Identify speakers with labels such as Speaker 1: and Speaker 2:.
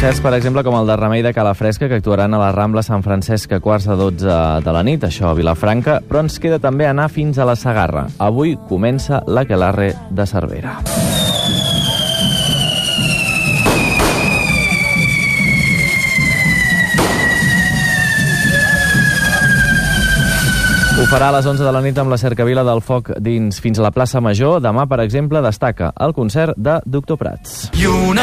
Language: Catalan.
Speaker 1: Concerts, per exemple, com el de Remei de Calafresca, que actuaran a la Rambla Sant Francesc a 11:45 de la nit, això a Vilafranca, però ens queda també anar fins a la Segarra. Avui comença l'Aquelarre de Cervera. Ho farà a les 11 de la nit amb la cercavila del foc dins fins a la plaça Major. Demà, per exemple, destaca el concert de Doctor Prats.